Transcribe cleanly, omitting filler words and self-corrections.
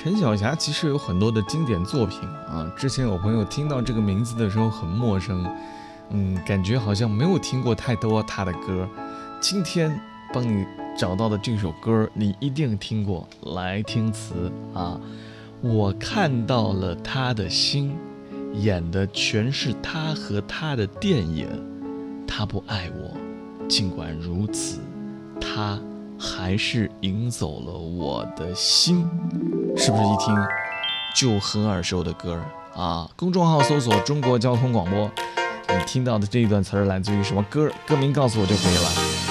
陈小霞其实有很多的经典作品啊，之前有朋友听到这个名字的时候很陌生，感觉好像没有听过太多她的歌。今天帮你找到的这首歌，你一定听过。来听词啊，我看到了他的心，演的全是他和他的电影。他不爱我，尽管如此，他还是赢走了我的心。是不是一听就很耳熟的歌啊？公众号搜索中国交通广播，你听到的这一段词儿来自于什么歌？歌名告诉我就可以了。